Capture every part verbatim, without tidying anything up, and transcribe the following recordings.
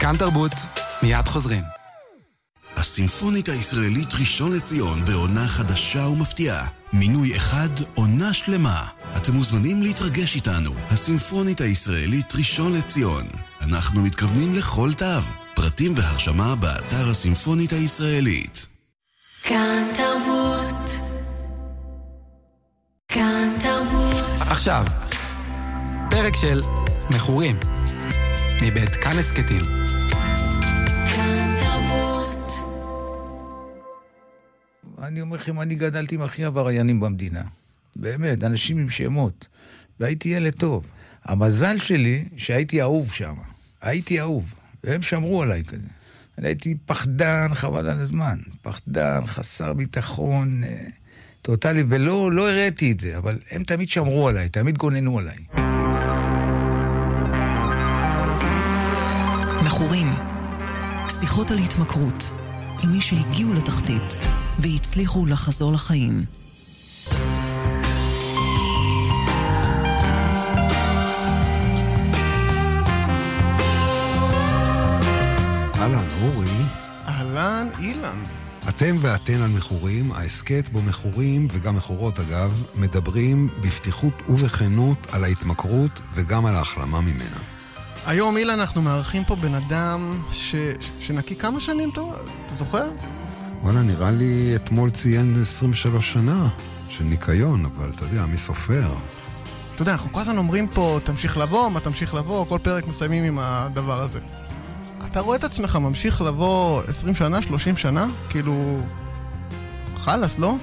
כאן תרבות, מיד חוזרים. הסימפונית הישראלית ראשון לציון בעונה חדשה ומפתיעה. מינוי אחד, עונה שלמה. אתם מוזמנים להתרגש איתנו. הסימפונית הישראלית ראשון לציון. אנחנו מתכוונים לכל תו. פרטים והרשמה באתר הסימפונית הישראלית. כאן תרבות. כאן תרבות. עכשיו, פרק של מכורים. מבית כאן הסקטים. כאן תרבות. אני אומר לכם, אני גדלתי עם הכי עבריינים במדינה. באמת, אנשים עם שמות. והייתי ילד טוב. המזל שלי שהייתי אהוב שם. הייתי אהוב. והם שמרו עליי כזה. אני הייתי פחדן, חבל על הזמן. פחדן, חסר ביטחון, טוטלי, ולא לא הראיתי את זה, אבל הם תמיד שמרו עליי, תמיד גוננו עליי. מכורים. שיחות על התמכרות. עם מי שהגיעו לתחתית והצליחו לחזור לחיים. אהלן, אורי. אהלן, אילן. אתם ואתן על מכורים, העסקת בו מכורים וגם מכורות אגב, מדברים בפתיחות ובכנות על ההתמכרות וגם על ההחלמה ממנה. היום אילן אנחנו מארחים פה בן אדם ש... שנקי כמה שנים טוב, אתה זוכר? וואלה, נראה לי אתמול ציין עשרים ושלוש שנה של ניקיון, אבל אתה יודע, מי סופר? אתה יודע, אנחנו כל הזמן אומרים פה, תמשיך לבוא, מה תמשיך לבוא, כל פרק מסיימים עם הדבר הזה. אתה רואה את עצמך ממשיך לבוא עשרים שנה, שלושים שנה? כאילו, חלס, לא?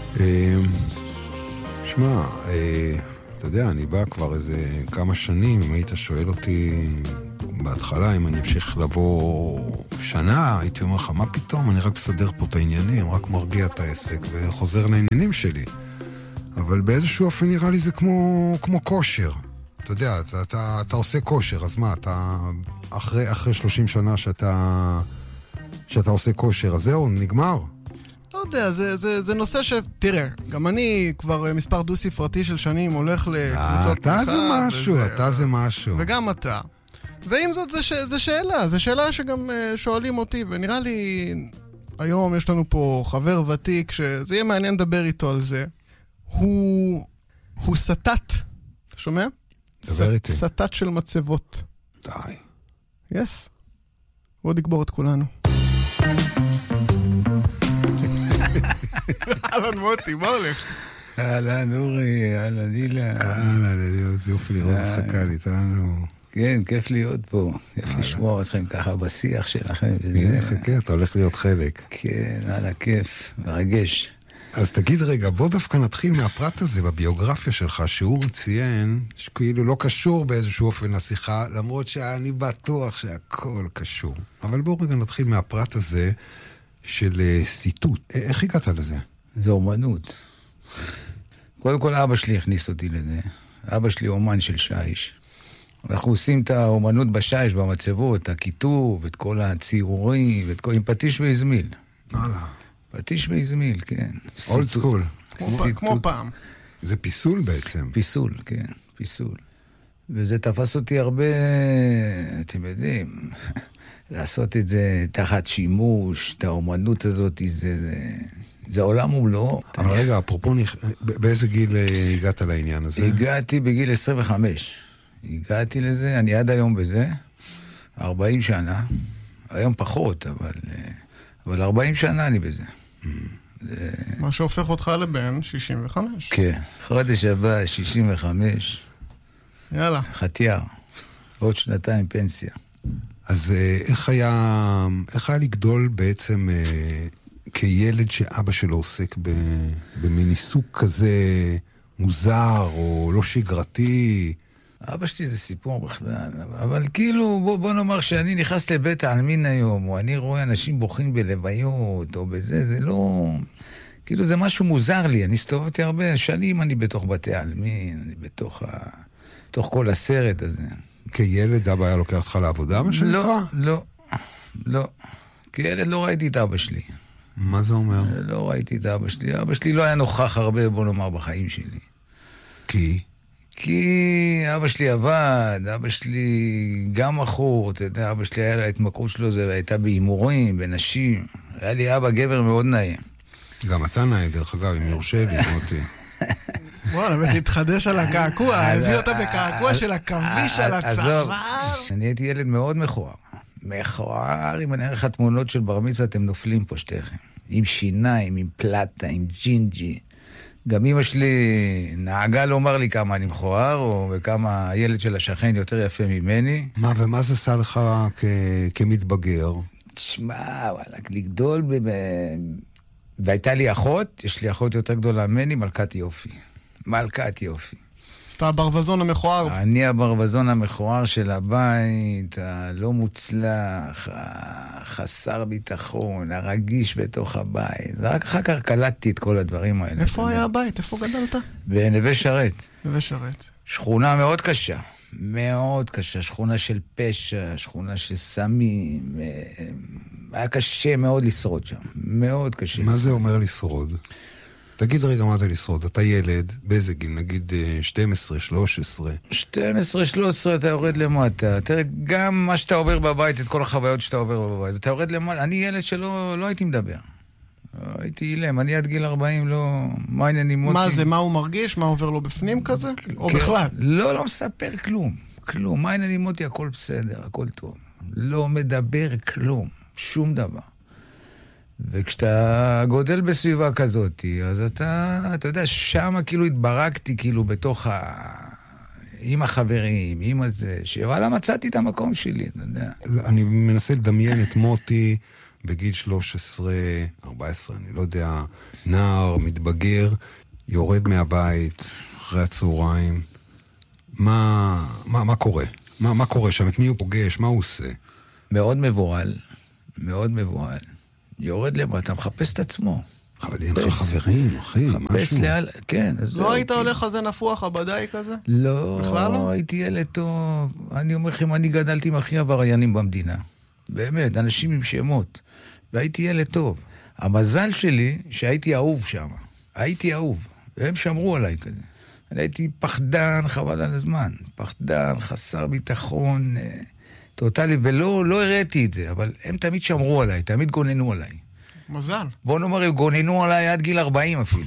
שמע, אתה יודע, אני בא כבר איזה כמה שנים, אם היית שואל אותי בהתחלה אם אני אמשיך לבוא שנה, הייתי אומר לך, מה פתאום? אני רק מסדר פה את העניינים, רק מרגיע את העסק וחוזר לעניינים שלי. אבל באיזשהו אופן נראה לי זה כמו, כמו כושר. אתה יודע, אתה, אתה, אתה עושה כושר, אז מה, אתה אחרי, אחרי שלושים שנה שאתה, שאתה עושה כושר, אז זהו, נגמר? לא יודע, זה, זה, זה נושא ש... תראה, גם אני כבר מספר דו-ספרתי של שנים הולך לקבוצות... אתה זה משהו, וזה, אתה זה משהו. וגם אתה. ועם זאת, זה, ש... זה שאלה, זה שאלה שגם שואלים אותי, ונראה לי, היום יש לנו פה חבר ותיק, שזה יהיה מעניין לדבר איתו על זה. הוא... הוא סטט, אתה שומע? דבר איתי. סטט של מצבות. די. יס. בוא נגבור את כולנו. אהלן מוטי, מה הולך? אהלן אורי, אהלן אילן. אהלן, זה יופי לראות אותך כאן איתנו. כן, כיף להיות פה. כיף לשמוע אתכם ככה בשיח שלכם. הנה, חכה, אתה הולך להיות חלק. כן, הלאה, כיף, מרגש. אז תגיד רגע, בוא דווקא נתחיל מהפרט הזה בביוגרפיה שלך, שהוא ציין שכאילו לא קשור באיזשהו אופן לשיחה, למרות שאני בטוח שהכל קשור. אבל בוא רגע נתחיל מהפרט הזה של סיטוט. איך הגעת לזה? זה אומנות. קודם כל אבא שלי הכניס אותי לזה. אבא שלי אומן של שיש. אנחנו עושים את האומנות בשיש, במצבות, הכיתוב, את כל הציורים, ואת כל... עם פטיש והזמיל. נעלה. פטיש והזמיל, כן. אולד סקול. כמו פעם. זה פיסול בעצם. פיסול, כן, פיסול. וזה תפס אותי הרבה, אתם יודעים, לעשות את זה תחת שימוש, את האומנות הזאת, זה, זה עולם ומלואו. אבל רגע, אפרופו, באיזה גיל הגעת לעניין הזה? הגעתי בגיל עשרים וחמש. הגעתי לזה, אני עד היום בזה, ארבעים שנה. היום פחות, אבל... אבל ארבעים שנה אני בזה. מה שהופך אותך לבן שישים וחמש. כן, חודש הבא, שישים וחמש. יאללה. חתיאר. עוד שנתיים פנסיה. אז איך היה, איך היה לגדול בעצם כילד שאבא שלו עוסק במין עיסוק כזה מוזר או לא שגרתי? אבא שלי זה סיפור בכלל, אבל כאילו, בוא, בוא נאמר שאני נכנס לבית העלמין היום, או אני רואה אנשים בוכים בלוויות, או בזה, זה לא... כאילו זה משהו מוזר לי, אני הסתובבתי הרבה שנים, אני בתוך בתי העלמין, אני בתוך, ה... בתוך כל הסרט הזה. כילד אבא היה לוקח אותך לעבודה, מה שנקרא? לא, לא, לא. כילד לא ראיתי את אבא שלי. מה זה אומר? לא ראיתי את אבא שלי, אבא שלי לא היה נוכח הרבה, בוא נאמר, בחיים שלי. כי? כי אבא שלי עבד, אבא שלי גם מכור, אתה יודע, אבא שלי היה לה התמכרות שלו, זה הייתה בהימורים, בנשים. היה לי אבא גבר מאוד נעים. גם אתה נאה, דרך אגב, אם יורשה לי, מוטי. וואלה, באמת להתחדש על הקעקוע, הביא אותה בקעקוע של עכביש על הצוואר. אני הייתי ילד מאוד מכוער. מכוער, אם אני אראה לך תמונות של בר מצווה, אתם נופלים פה שתיכם. עם שיניים, עם פלטה, עם ג'ינג'י. גם אמא שלי נהגה לומר לי כמה אני מכוער, או וכמה הילד של השכן יותר יפה ממני. מה, ומה זה עשה לך כמתבגר? תשמע, וואלה, לגדול ב... והייתה לי אחות, יש לי אחות יותר גדולה ממני, מלכת יופי. מלכת יופי. אתה הברווזון המכוער. אני הברווזון המכוער של הבית, הלא מוצלח, החסר ביטחון, הרגיש בתוך הבית. ורק אחר כך קלטתי את כל הדברים האלה. איפה היה הבית? איפה גדלת? בנווה שרת. נווה שרת. שכונה מאוד קשה. מאוד קשה. שכונה של פשע, שכונה של סמים. היה קשה מאוד לשרוד שם. מאוד קשה. מה זה אומר לשרוד? תגיד רגע מה זה לשרוד. אתה ילד, באיזה גיל? נגיד שתים עשרה, שלוש עשרה. שתים עשרה, שלוש עשרה אתה יורד למטה. תראה, גם מה שאתה עובר בבית, את כל החוויות שאתה עובר בבית, אתה יורד למטה. אני ילד שלא לא הייתי מדבר. הייתי אילם. אני עד גיל ארבעים לא... מה העניינים מוטי? מה זה? מה הוא מרגיש? מה עובר לו בפנים כזה? או בכלל? לא, לא מספר כלום. כלום. מה העניינים מוטי? הכל בסדר, הכל טוב. לא מדבר כלום. שום דבר. וכשאתה גודל בסביבה כזאת, אז אתה, אתה יודע, שם כאילו התברקתי כאילו בתוך ה... עם החברים, עם הזה, שוואלה מצאתי את המקום שלי, אתה יודע. אני מנסה לדמיין את מוטי בגיל שלוש עשרה, ארבע עשרה, אני לא יודע, נער, מתבגר, יורד מהבית אחרי הצהריים. מה, מה, מה קורה? מה, מה קורה שם? את מי הוא פוגש? מה הוא עושה? מאוד מבועל, מאוד מבועל. יורד למטה, מחפש את עצמו. אבל אין לך חברים, אחי, משהו. לעל... כן. לא היית הולך כזה נפוח, הבדאי כזה? לא, בכלל לא? הייתי ילד טוב. אני אומר לכם, אני גדלתי עם הכי עבריינים במדינה. באמת, אנשים עם שמות. והייתי ילד טוב. המזל שלי, שהייתי אהוב שם. הייתי אהוב. והם שמרו עליי כזה. אני הייתי פחדן, חבל על הזמן. פחדן, חסר ביטחון... טוטלי, ולא לא הראיתי את זה, אבל הם תמיד שמרו עליי, תמיד גוננו עליי. מזל. בוא נאמר, הם גוננו עליי עד גיל ארבעים אפילו.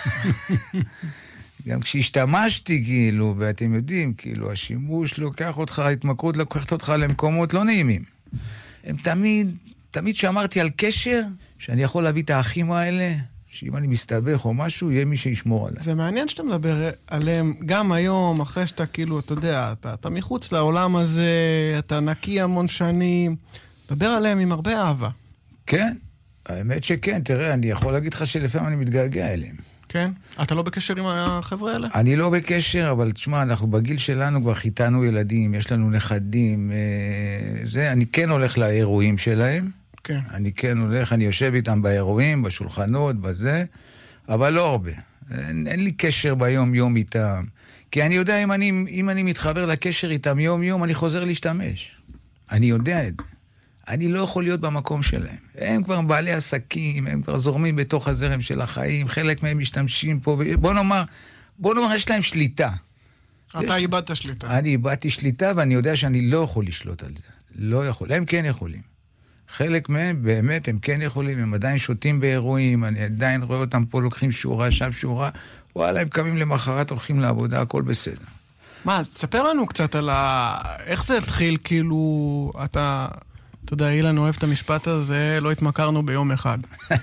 גם כשהשתמשתי, כאילו, ואתם יודעים, כאילו, השימוש לוקח אותך, ההתמכרות לוקחת אותך למקומות לא נעימים. הם תמיד, תמיד שמרתי על קשר, שאני יכול להביא את האחים האלה, שאם אני מסתבך או משהו, יהיה מי שישמור עליי. זה מעניין שאתה מדבר עליהם גם היום, אחרי שאתה כאילו, אתה יודע, אתה, אתה מחוץ לעולם הזה, אתה נקי המון שנים, מדבר עליהם עם הרבה אהבה. כן, האמת שכן, תראה, אני יכול להגיד לך שלפעמים אני מתגעגע אליהם. כן? אתה לא בקשר עם החבר'ה האלה? אני לא בקשר, אבל תשמע, אנחנו בגיל שלנו כבר חיתנו ילדים, יש לנו נכדים, זה, אני כן הולך לאירועים שלהם, כן. אני כן הולך, אני יושב איתם באירועים, בשולחנות, בזה, אבל לא הרבה. אין, אין לי קשר ביום יום איתם. כי אני יודע, אם אני, אם אני מתחבר לקשר איתם יום יום, אני חוזר להשתמש. אני יודע את זה. אני לא יכול להיות במקום שלהם. הם כבר בעלי עסקים, הם כבר זורמים בתוך הזרם של החיים, חלק מהם משתמשים פה, בוא נאמר, בוא נאמר, יש להם שליטה. אתה איבדת שליטה. אני איבדתי שליטה, ואני יודע שאני לא יכול לשלוט על זה. לא יכול. הם כן יכולים. חלק מהם, באמת, הם כן יכולים, הם עדיין שותים באירועים, אני עדיין רואה אותם פה, לוקחים שורה, שם שורה, וואלה, הם קמים למחרת, הולכים לעבודה, הכל בסדר. מה, אז תספר לנו קצת על ה... איך זה התחיל, כאילו, אתה... אתה יודע, אילן אוהב את המשפט הזה, לא התמכרנו ביום אחד.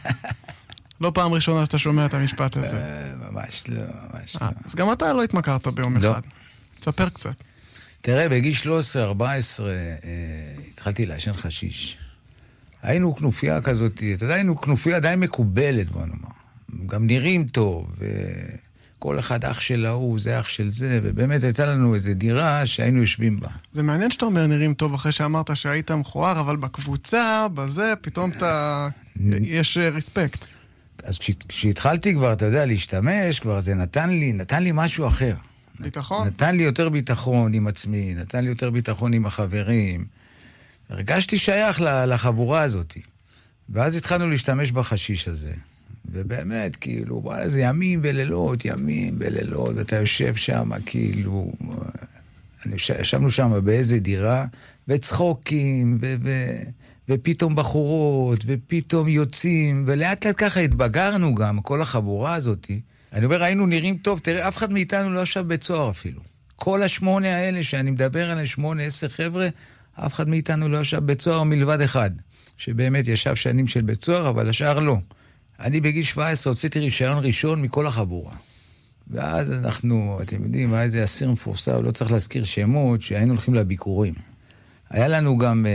לא פעם ראשונה שאתה שומע את המשפט הזה. ממש לא, ממש לא. אז גם אתה לא התמכרת ביום אחד. תספר קצת. תראה, בגיל שלוש עשרה ארבע עשרה התחלתי לעשן חשיש. היינו כנופיה כזאת, אתה יודע, היינו כנופיה די מקובלת, בוא נאמר. גם נראים טוב, וכל אחד אח של ההוא, זה אח של זה, ובאמת הייתה לנו איזו דירה שהיינו יושבים בה. זה מעניין שאתה אומר נראים טוב אחרי שאמרת שהיית מכוער, אבל בקבוצה, בזה, פתאום אתה... יש רספקט. אז כשהתחלתי כבר, אתה יודע, להשתמש, כבר זה נתן לי, נתן לי משהו אחר. ביטחון? נתן לי יותר ביטחון עם עצמי, נתן לי יותר ביטחון עם החברים. הרגשתי שייך לחבורה הזאת. ואז התחלנו להשתמש בחשיש הזה. ובאמת, כאילו, וואלה, זה ימים ולילות, ימים ולילות, ואתה יושב שם, כאילו, אני ישבנו שם באיזה דירה, וצחוקים, ו... ו... ופתאום בחורות, ופתאום יוצאים, ולאט לאט ככה התבגרנו גם, כל החבורה הזאת. אני אומר, היינו נראים טוב, תראה, אף אחד מאיתנו לא ישב בית סוהר אפילו. כל השמונה האלה שאני מדבר עליהם, שמונה, עשר חבר'ה, אף אחד מאיתנו לא ישב בית סוהר מלבד אחד, שבאמת ישב שנים של בית סוהר, אבל השאר לא. אני בגיל שבע עשרה הוצאתי רישיון ראשון מכל החבורה. ואז אנחנו, אתם יודעים, היה איזה אסיר מפורסם, לא צריך להזכיר שמות, שהיינו הולכים לביקורים. היה לנו גם...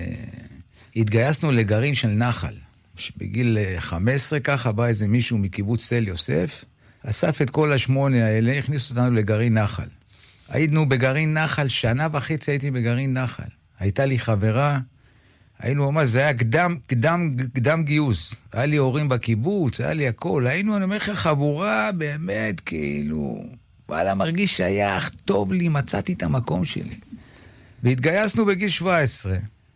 התגייסנו לגרעין של נחל, שבגיל חמש עשרה ככה בא איזה מישהו מקיבוץ תל יוסף, אסף את כל השמונה האלה, הכניס אותנו לגרעין נחל. היינו בגרעין נחל, שנה וחצי הייתי בגרעין נחל. הייתה לי חברה, היינו ממש, זה היה קדם, קדם, קדם גיוס. היה לי הורים בקיבוץ, היה לי הכל. היינו, אני אומר לך, חבורה באמת, כאילו, וואלה, מרגיש שייך, טוב לי, מצאתי את המקום שלי. והתגייסנו בגיל שבע עשרה.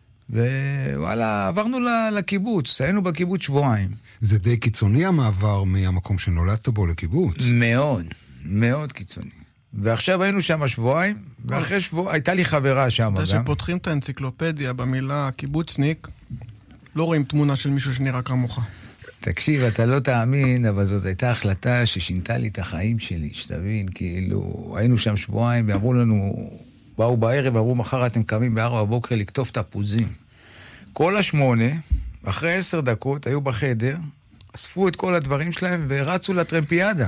ווואלה, עברנו לקיבוץ, היינו בקיבוץ שבועיים. זה די קיצוני המעבר מהמקום שנולדת בו לקיבוץ. מאוד, מאוד קיצוני. ועכשיו היינו שם שבועיים, ואחרי שבוע, הייתה לי חברה שם גם. אתה שפותחים את האנציקלופדיה במילה קיבוצניק, לא רואים תמונה של מישהו שנראה כמוך. תקשיב, אתה לא תאמין, אבל זאת הייתה החלטה ששינתה לי את החיים שלי, שתבין, כאילו, היינו שם שבועיים ואמרו לנו... באו בערב, אמרו, מחר אתם קמים בארבע בבוקר לכתוב תפוזים. כל השמונה, אחרי עשר דקות, היו בחדר, אספו את כל הדברים שלהם ורצו לטרמפיאדה.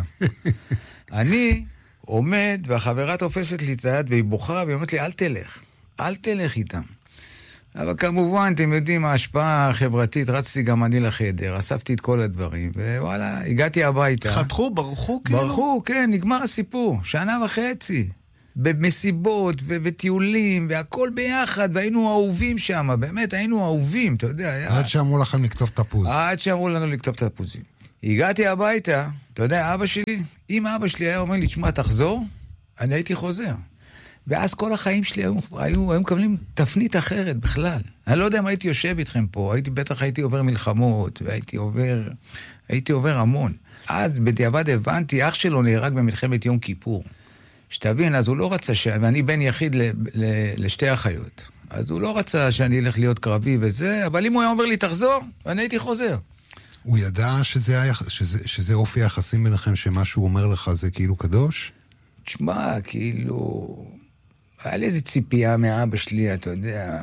אני עומד, והחברה תופסת לי את היד, והיא בוכה, והיא אומרת לי, אל תלך, אל תלך איתם. אבל כמובן, אתם יודעים, ההשפעה החברתית, רצתי גם אני לחדר, אספתי את כל הדברים, ווואלה, הגעתי הביתה. חתכו, ברחו כאילו? ברחו, כן, נגמר הסיפור, שנה וחצי. במסיבות ו- וטיולים, והכל ביחד, והיינו אהובים שם, באמת, היינו אהובים, אתה יודע. היה... עד שאמרו לכם לכתוב תפוז. עד שאמרו לנו לכתוב תפוזים. הגעתי הביתה, אתה יודע, אבא שלי, אם אבא שלי היה אומר לי, תשמע, תחזור, אני הייתי חוזר. ואז כל החיים שלי היו, היו, היו מקבלים תפנית אחרת בכלל. אני לא יודע אם הייתי יושב איתכם פה, הייתי, בטח הייתי עובר מלחמות, והייתי עובר, הייתי עובר המון. עד בדיעבד הבנתי, אח שלו נהרג במלחמת יום כיפור. שתבין, אז הוא לא רצה ש... ואני בן יחיד ל... ל... לשתי אחיות. אז הוא לא רצה שאני אלך להיות קרבי וזה, אבל אם הוא היה אומר לי, תחזור, אני הייתי חוזר. הוא ידע שזה, היה... שזה... שזה אופי היחסים ביניכם, שמה שהוא אומר לך זה כאילו קדוש? תשמע, כאילו... היה לי איזו ציפייה מאבא שלי, אתה יודע...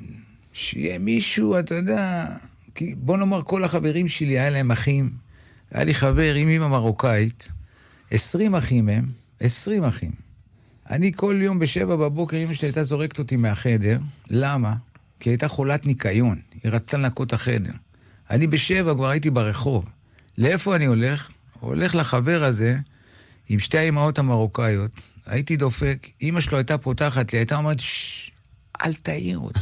שיהיה מישהו, אתה יודע... כי בוא נאמר, כל החברים שלי, היה להם אחים. היה לי חבר עם אמא מרוקאית, עשרים אחים הם, עשרים אחים. אני כל יום בשבע בבוקר, אמא שלי הייתה זורקת אותי מהחדר. למה? כי הייתה חולת ניקיון. היא רצתה לנקות החדר. אני בשבע כבר הייתי ברחוב. לאיפה אני הולך? הולך לחבר הזה, עם שתי האמהות המרוקאיות. הייתי דופק, אמא שלו הייתה פותחת לי, הייתה אומרת, ששש, אל תעיר אותו.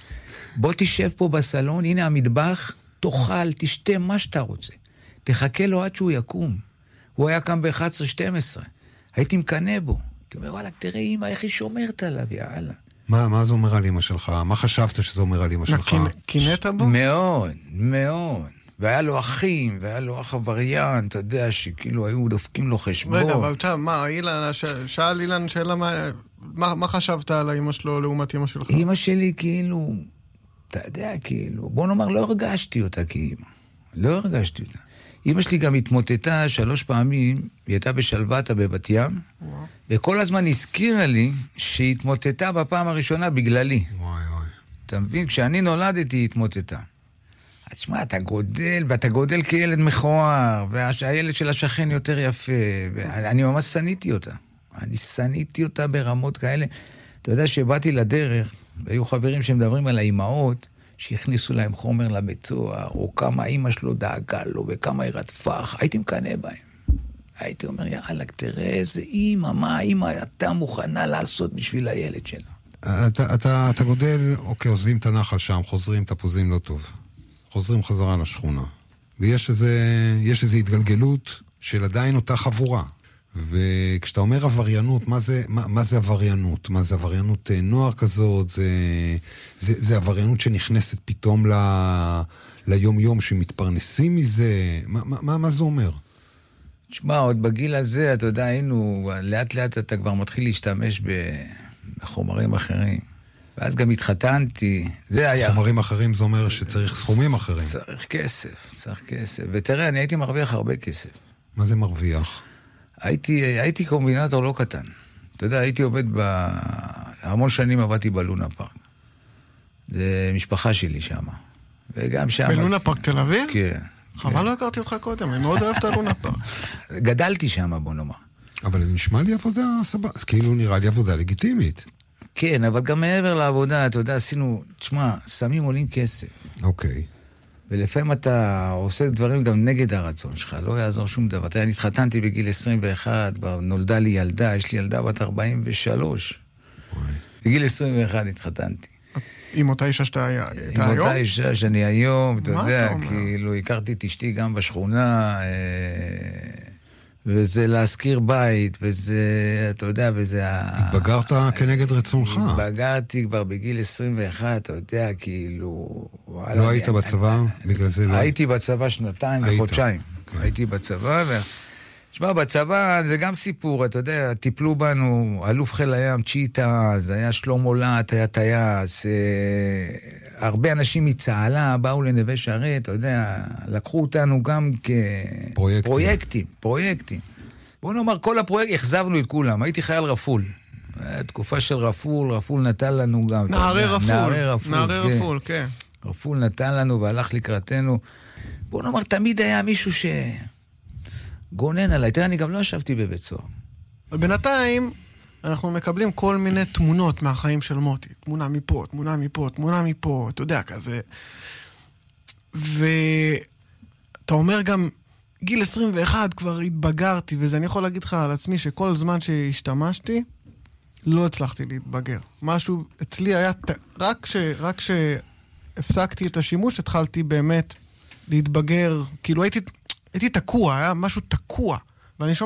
בוא תשב פה בסלון, הנה המטבח, תאכל, תשתה מה שאתה רוצה. תחכה לו עד שהוא יקום. הוא היה קם ב-אחת עשרה שתים עשרה. הייתי מקנה בו. אתה אומר, וואלה, תראה אמא, איך היא שומרת עליו, יאללה. מה, מה זה אומר על אמא שלך? מה חשבת שזה אומר על אמא שלך? קינאת בו? מאוד, מאוד. והיה לו אחים, והיה לו אח עבריין, אתה יודע, שכאילו היו דופקים לו חשבון. רגע, אבל עכשיו, מה, אילן, שאל אילן שאלה, מה, מה חשבת על האמא שלו לעומת אמא שלך? אמא שלי כאילו, אתה יודע, כאילו, בוא נאמר, לא הרגשתי אותה כאמא. לא הרגשתי אותה. אמא שלי גם התמוטטה שלוש פעמים, היא הייתה בשלוותה בבת ים, וואו. וכל הזמן הזכירה לי שהיא התמוטטה בפעם הראשונה בגללי. וואי וואי. אתה מבין? כשאני נולדתי היא התמוטטה. אז שמע, אתה גודל, ואתה גודל כילד מכוער, והילד של השכן יותר יפה, ואני ממש שניתי אותה. אני שניתי אותה ברמות כאלה. אתה יודע שבאתי לדרך, והיו חברים שמדברים על האימהות, שהכניסו להם חומר לבית סוהר, או כמה אמא שלו דאגה לו, וכמה היא רדפה, הייתי מקנה בהם. הייתי אומר, יאללה, תראה איזה אמא, מה אמא אתה מוכנה לעשות בשביל הילד שלה. אתה, אתה, אתה גודל, אוקיי, עוזבים את הנחל שם, חוזרים, תפוזים לא טוב. חוזרים חזרה לשכונה. ויש איזה, יש איזו התגלגלות של עדיין אותה חבורה. וכשאתה אומר עבריינות, מה זה, מה, מה זה עבריינות? מה זה עבריינות נוער כזאת? זה, זה, זה עבריינות שנכנסת פתאום ל, ליום יום שמתפרנסים מזה? מה, מה, מה זה אומר? תשמע, עוד בגיל הזה, אתה יודע, היינו, לאט לאט אתה כבר מתחיל להשתמש בחומרים אחרים. ואז גם התחתנתי. זה היה... חומרים אחרים זה אומר שצריך סכומים אחרים. צריך כסף, צריך כסף. ותראה, אני הייתי מרוויח הרבה כסף. מה זה מרוויח? הייתי, הייתי קומבינטור לא קטן. אתה יודע, הייתי עובד ב... המון שנים עבדתי בלונה פארק. זה משפחה שלי שם. וגם שם... בלונה פארק תל אביב? כן. חבל לא הכרתי אותך קודם, אני מאוד אוהב את הלונה פארק. גדלתי שם, בוא נאמר. אבל זה נשמע לי עבודה סבבה. אז כאילו נראה לי עבודה לגיטימית. כן, אבל גם מעבר לעבודה, אתה יודע, עשינו... תשמע, סמים עולים כסף. אוקיי. ולפעמים אתה עושה דברים גם נגד הרצון שלך, לא יעזור שום דבר. אתה יודע, אני התחתנתי בגיל עשרים ואחת, נולדה לי ילדה, יש לי ילדה בת ארבעים ושלוש. וואי. בגיל עשרים ואחת התחתנתי. עם אותה אישה שאתה היום? עם אותה אישה שאני היום, אתה יודע, אתה אומר? כאילו, הכרתי את אשתי גם בשכונה, וזה להזכיר בית, וזה, אתה יודע, וזה... התבגרת כנגד רצונך. התבגרתי כבר בגיל עשרים ואחת, אתה יודע, כאילו... לא היית בצבא? בגלל זה לא... הייתי בצבא שנתיים וחודשיים. הייתי בצבא, ו... תשמע, בצבא זה גם סיפור, אתה יודע, טיפלו בנו, אלוף חיל הים, צ'יטה, זה היה שלמה לט, היה טייס, אה, הרבה אנשים מצהלה באו לנווה שערי, אתה יודע, לקחו אותנו גם כפרויקטים, פרויקטים, פרויקטים. בוא נאמר, כל הפרויקט, החזבנו את כולם, הייתי חייל רפול. תקופה של רפול, רפול נתן לנו גם... נערי רפול, נערי רפול, נערי כן. רפול, כן. רפול נתן לנו והלך לקראתנו. בוא נאמר, תמיד היה מישהו ש... גונן עליי, תראה, אני גם לא ישבתי בבית סוהר. ובינתיים, אנחנו מקבלים כל מיני תמונות מהחיים של מוטי. תמונה מפה, תמונה מפה, תמונה מפה, אתה יודע, כזה. ואתה אומר גם, גיל עשרים ואחת כבר התבגרתי, וזה אני יכול להגיד לך על עצמי, שכל זמן שהשתמשתי, לא הצלחתי להתבגר. משהו אצלי היה, רק ש... רק שהפסקתי את השימוש, התחלתי באמת להתבגר, כאילו הייתי... הייתי תקוע, היה משהו תקוע. ואני שומע